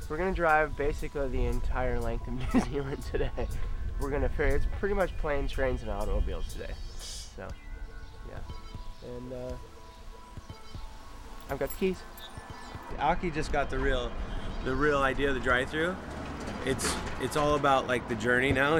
We're gonna drive basically the entire length of New Zealand today. We're gonna ferry. It's pretty much planes, trains, and automobiles today. So, yeah. And I've got the keys. Aki just got the real idea of the drive-through. It's all about like the journey now.